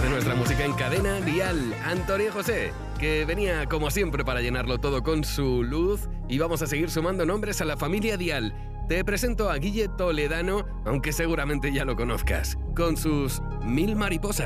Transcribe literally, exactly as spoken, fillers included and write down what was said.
de nuestra música en Cadena Dial, Antonio José, que venía como siempre para llenarlo todo con su luz, y vamos a seguir sumando nombres a la familia Dial. Te presento a Guille Toledano, aunque seguramente ya lo conozcas, con sus Mil Mariposas.